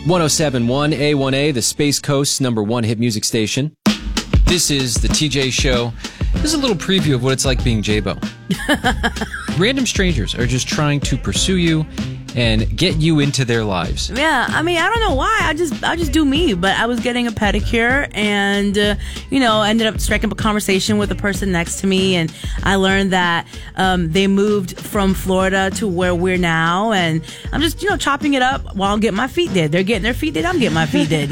1071 A1A, the Space Coast's #1 hit music station. This is the TJ Show. This is a little preview of what it's like being J-Bo. Random strangers are just trying to pursue you and get you into their lives. Yeah, I mean, I don't know why. I just do me. But I was getting a pedicure, and ended up striking up a conversation with the person next to me, and I learned that they moved from Florida to where we're now, and I'm just chopping it up while I'm getting my feet did. They're getting their feet did. I'm getting my feet did.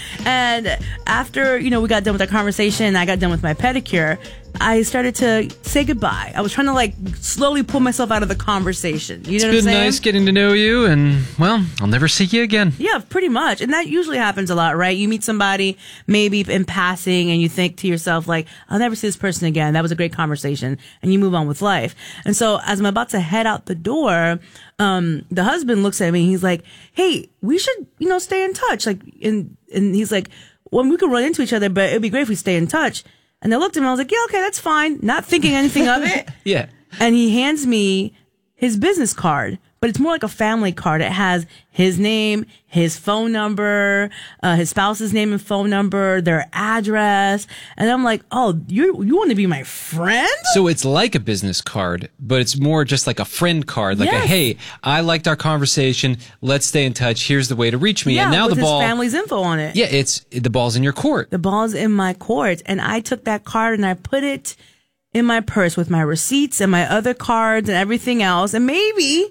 And after we got done with our conversation, and I got done with my pedicure, I started to say goodbye. I was trying to slowly pull myself out of the conversation. You know what I'm saying? It's been nice getting to know you, and well, I'll never see you again. Yeah, pretty much. And that usually happens a lot, right? You meet somebody maybe in passing and you think to yourself, I'll never see this person again. That was a great conversation. And you move on with life. And so as I'm about to head out the door, the husband looks at me and he's like, hey, we should, stay in touch. And he's like, well, we could run into each other, but it'd be great if we stay in touch. And I looked at him, I was like, yeah, okay, that's fine. Not thinking anything of it. Yeah. And he hands me his business card, but it's more like a family card. It has his name, his phone number, his spouse's name and phone number, their address. And I'm like, oh, you want to be my friend? So it's like a business card, but it's more just like a friend card. Yes. Hey, I liked our conversation. Let's stay in touch. Here's the way to reach me. Yeah, and now with the ball, his family's info on it. Yeah, the ball's in your court. The ball's in my court. And I took that card and I put it in my purse with my receipts and my other cards and everything else. And maybe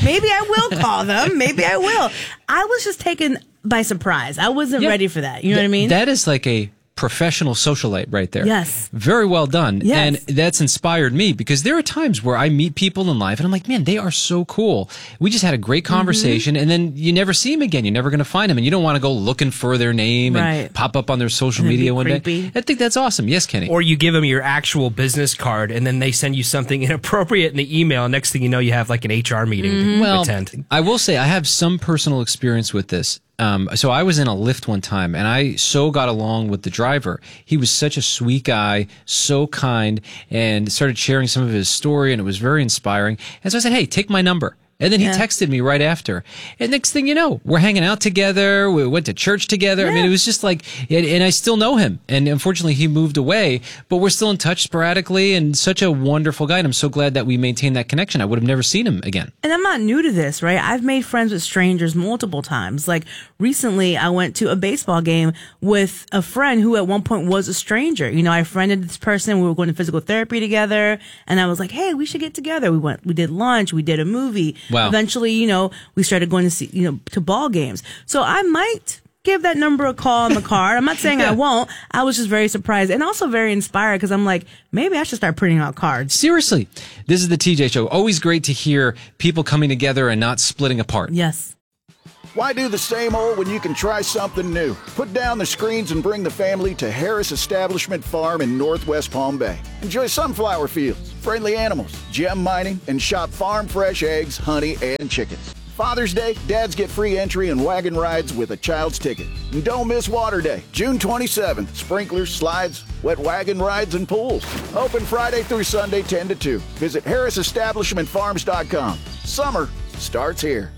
I will call them. Maybe I will. I was just taken by surprise. I wasn't ready for that. You know what I mean? That is like a professional socialite right there. Yes. Very well done. Yes. And that's inspired me because there are times where I meet people in life and I'm like, man, they are so cool. We just had a great conversation and then you never see them again. You're never going to find them and you don't want to go looking for their name and pop up on their social media one day. I think that's awesome. Yes, Kenny. Or you give them your actual business card and then they send you something inappropriate in the email. Next thing you know, you have like an HR meeting to attend. I will say I have some personal experience with this. So I was in a Lyft one time and I so got along with the driver. He was such a sweet guy, so kind, and started sharing some of his story and it was very inspiring. And so I said, hey, take my number. And then he texted me right after. And next thing you know, we're hanging out together. We went to church together. I mean, it was just like, and I still know him. And unfortunately, he moved away, but we're still in touch sporadically and such a wonderful guy. And I'm so glad that we maintained that connection. I would have never seen him again. And I'm not new to this, right? I've made friends with strangers multiple times. Like recently, I went to a baseball game with a friend who at one point was a stranger. I friended this person. We were going to physical therapy together. And I was like, hey, we should get together. We did lunch. We did a movie. Wow. Eventually, we started going to see, to ball games. So I might give that number a call on the card. I'm not saying I won't. I was just very surprised and also very inspired because I'm like, maybe I should start printing out cards. Seriously. This is the TJ Show. Always great to hear people coming together and not splitting apart. Yes. Why do the same old when you can try something new? Put down the screens and bring the family to Harris Establishment Farm in Northwest Palm Bay. Enjoy sunflower fields, friendly animals, gem mining, and shop farm fresh eggs, honey, and chickens. Father's Day, dads get free entry and wagon rides with a child's ticket. And don't miss Water Day, June 27th. Sprinklers, slides, wet wagon rides, and pools. Open Friday through Sunday, 10 to 2. Visit HarrisEstablishmentFarms.com. Summer starts here.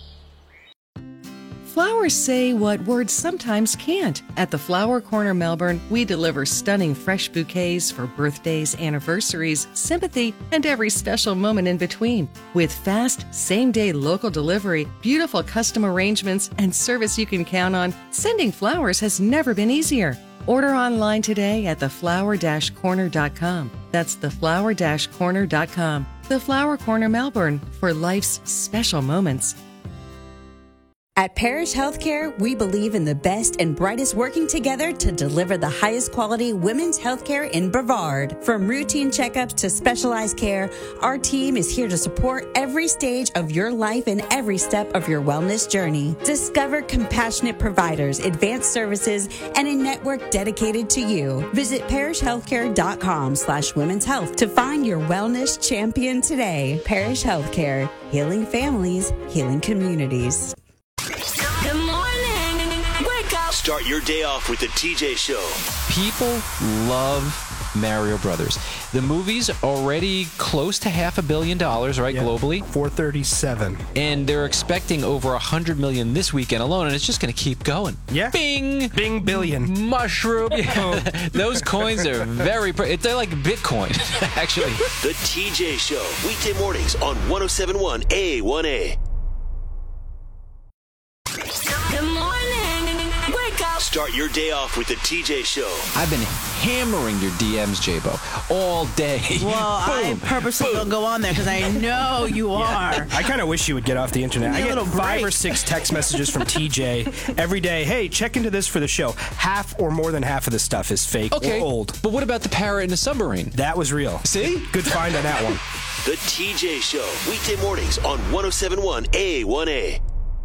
Flowers say what words sometimes can't. At the Flower Corner Melbourne, we deliver stunning fresh bouquets for birthdays, anniversaries, sympathy, and every special moment in between. With fast, same-day local delivery, beautiful custom arrangements, and service you can count on, sending flowers has never been easier. Order online today at theflower-corner.com. That's theflower-corner.com. The Flower Corner Melbourne, for life's special moments. At Parish Healthcare, we believe in the best and brightest working together to deliver the highest quality women's healthcare in Brevard. From routine checkups to specialized care, our team is here to support every stage of your life and every step of your wellness journey. Discover compassionate providers, advanced services, and a network dedicated to you. Visit parishhealthcare.com/women's health to find your wellness champion today. Parish Healthcare, healing families, healing communities. Good morning. Wake up. Start your day off with the TJ Show. People love Mario Brothers. The movie's already close to $500 million, right, globally? 437. And they're expecting over 100 million this weekend alone, and it's just going to keep going. Yeah. Bing! Bing billion. Mushroom. Those coins are they're like Bitcoin, actually. The TJ Show, weekday mornings on 107.1 A1A. Good morning. Wake up. Start your day off with the TJ Show. I've been hammering your DMs, J-Bo, all day. Well, I purposely don't go on there because I know you are. I kind of wish you would get off the internet. I get 5 or 6 text messages from TJ every day. Hey, check into this for the show. Half or more than half of the stuff is fake or old. But what about the parrot in the submarine? That was real. See? Good find on that one. The TJ Show, weekday mornings on 107.1 A1A.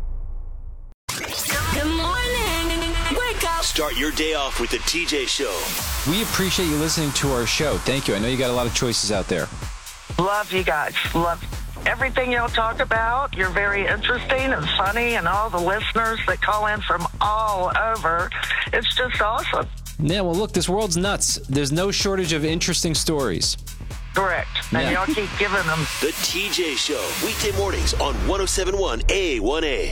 Good morning. Wake up. Start your day off with the TJ Show. We appreciate you listening to our show. Thank you. I know you got a lot of choices out there. Love you guys. Love everything y'all talk about. You're very interesting and funny, and all the listeners that call in from all over. It's just awesome. Yeah, well, look, this world's nuts. There's no shortage of interesting stories. Correct. And y'all keep giving them. The TJ Show, weekday mornings on 107.1 A1A.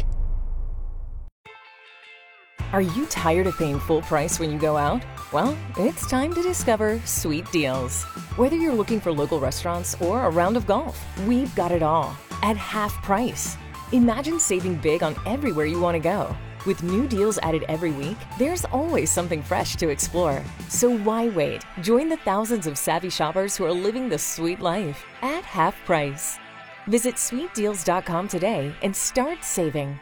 Are you tired of paying full price when you go out? Well, it's time to discover Sweet Deals. Whether you're looking for local restaurants or a round of golf, we've got it all at half price. Imagine saving big on everywhere you want to go. With new deals added every week, there's always something fresh to explore. So why wait? Join the thousands of savvy shoppers who are living the sweet life at half price. Visit sweetdeals.com today and start saving.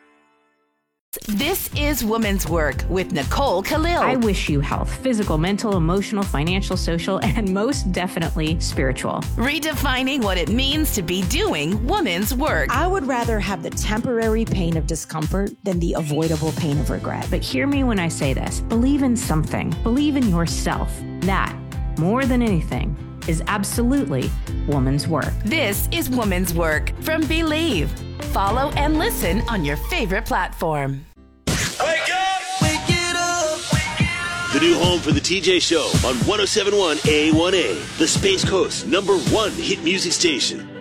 This is Women's Work with Nicole Khalil. I wish you health, physical, mental, emotional, financial, social, and most definitely spiritual. Redefining what it means to be doing women's work. I would rather have the temporary pain of discomfort than the avoidable pain of regret. But hear me when I say this. Believe in something. Believe in yourself. That, more than anything, is absolutely woman's work. This is Women's Work from Believe. Follow and listen on your favorite platform. Wake up! Wake it up! The new home for the TJ Show on 107.1 A1A, the Space Coast #1 hit music station.